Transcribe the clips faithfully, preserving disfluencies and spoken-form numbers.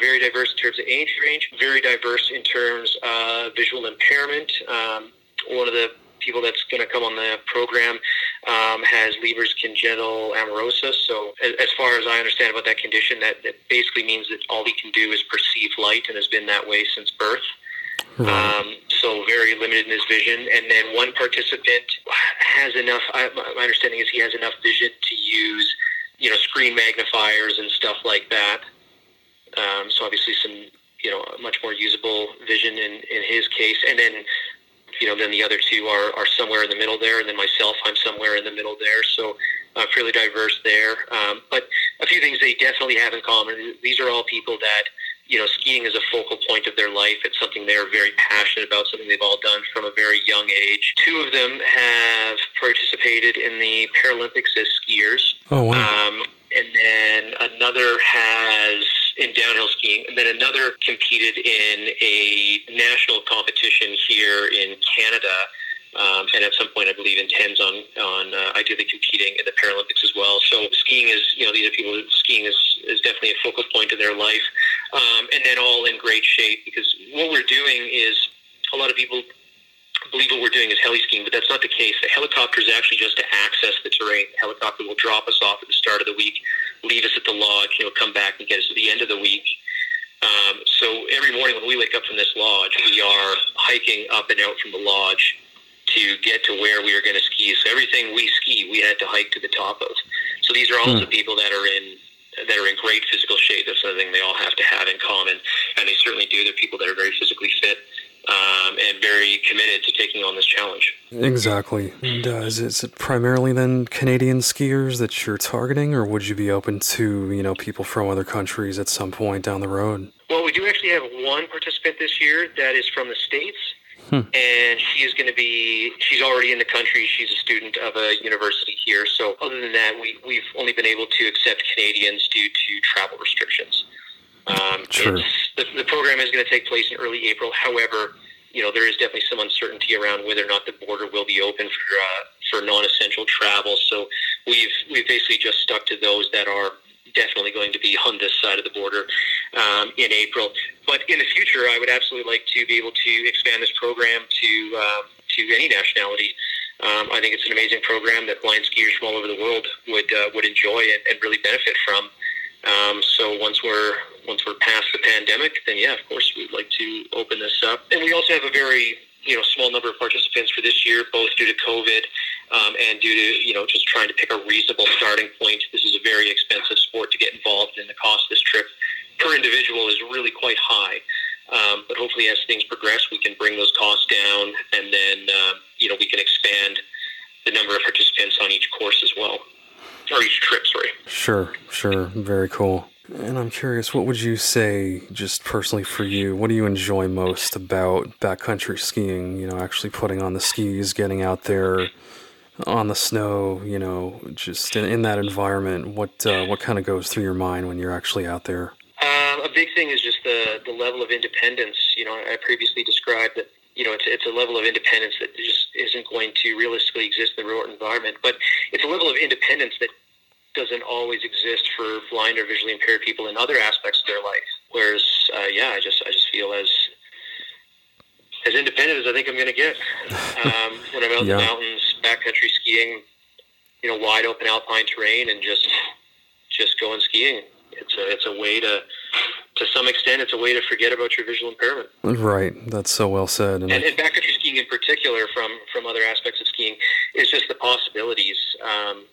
Very diverse in terms of age range, very diverse in terms of visual impairment. Um, one of the people that's going to come on the program um, has Leber's congenital amaurosis. So as, as far as I understand about that condition, that, that basically means that all he can do is perceive light and has been that way since birth. Right. Um, so very limited in his vision. And then one participant has enough, I, my understanding is he has enough vision to use, you know, screen magnifiers and stuff like that. Um, so obviously some, you know, much more usable vision in, in his case. And then, you know, then the other two are, are somewhere in the middle there. And then myself, I'm somewhere in the middle there. So uh, fairly diverse there. Um, but a few things they definitely have in common. These are all people that, you know, skiing is a focal point of their life. It's something they're very passionate about, something they've all done from a very young age. Two of them have participated in the Paralympics as skiers. Oh, wow. Um, and then another has in downhill skiing, and then another competed in a national competition here in Canada. Um, and at some point, I believe, intends on on uh, ideally competing in the Paralympics as well. So skiing is, you know, these are people. Skiing is, is definitely a focal point of their life, um, and then all in great shape. Because what we're doing is, a lot of people believe what we're doing is heli skiing, but that's not the case. The helicopter is actually just to access the terrain. The helicopter will drop us off at the start of the week, leave us at the lodge, you know, come back and get us at the end of the week. Um, so every morning when we wake up from this lodge, we are hiking up and out from the lodge to get to where we are going to ski. So everything we ski, we had to hike to the top of. So these are also hmm. people that are in that are in great physical shape. That's another thing they all have to have in common, and they certainly do. They're people that are very physically fit um, and very committed to taking on this challenge. Exactly. And uh, is, it, is it primarily then Canadian skiers that you're targeting, or would you be open to, you know, people from other countries at some point down the road? Well, we do actually have one participant this year that is from the States. Hmm. And she is going to be, she's already in the country. She's a student of a university here. So other than that, we, we've only been able to accept Canadians due to travel restrictions. Um, sure. It's, the, the program is going to take place in early April. However, you know, there is definitely some uncertainty around whether or not the border will be open for uh, for non-essential travel. So we've we've basically just stuck to those that are definitely going to be on this side of the border um, in April. But in the future, I would absolutely like to be able to expand this program to uh, to any nationality. Um, I think it's an amazing program that blind skiers from all over the world would uh, would enjoy and, and really benefit from. Um, so once we're once we're past the pandemic, then yeah, of course, we'd like to open this up. And we also have a very you know small number of participants for this year, both due to COVID um, and due to you know just trying to pick a reasonable starting point. This is a very expensive sport to get involved in. The cost of this trip per individual is really quite high. Um, but hopefully, as things progress, we can bring those costs down, and then uh, you know we can expand the number of participants on each course as well, or each trip. Sorry. Sure, sure, very cool. And I'm curious, what would you say, just personally for you, what do you enjoy most about backcountry skiing? You know, actually putting on the skis, getting out there on the snow. You know, just in, in that environment. What uh, what kind of goes through your mind when you're actually out there? Um, a big thing is just the, the level of independence. You know, I previously described that, you know, it's, it's a level of independence that just isn't going to realistically exist in the remote environment. But it's a level of independence that doesn't always exist for blind or visually impaired people in other aspects of their life. Whereas, uh, yeah, I just I just feel as as independent as I think I'm going to get. Um, when I'm out yeah. in the mountains, backcountry skiing, you know, wide open alpine terrain, and just just going skiing. It's a it's a way to, to some extent, it's a way to forget about your visual impairment. Right. That's so well said. And, and, and backcountry skiing in particular, from, from other aspects of skiing, is just the possibilities. Um,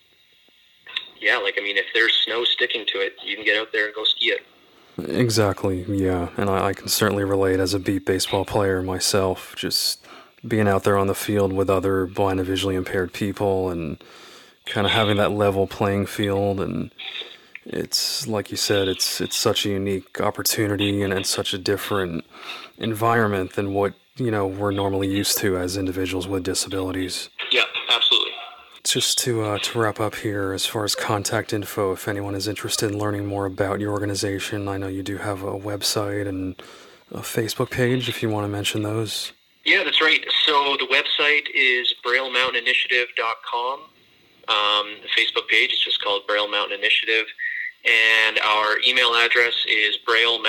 yeah, like, I mean, if there's snow sticking to it, you can get out there and go ski it. Exactly, yeah. And I, I can certainly relate as a beat baseball player myself, just being out there on the field with other blind and visually impaired people and kind of having that level playing field. And it's, like you said, it's it's such a unique opportunity and, and such a different environment than what, you know, we're normally used to as individuals with disabilities. Yeah, absolutely. Just to uh, to wrap up here, as far as contact info, if anyone is interested in learning more about your organization, I know you do have a website and a Facebook page, if you want to mention those. Yeah, that's right. So the website is braille mountain initiative dot com. Um, the Facebook page is just called Braille Mountain Initiative. and our email address is braille